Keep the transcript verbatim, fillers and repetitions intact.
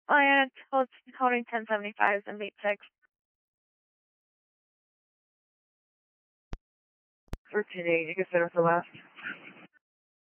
And hold, holding ten seventy-five and eight six. thirteen eight, you can set us the last.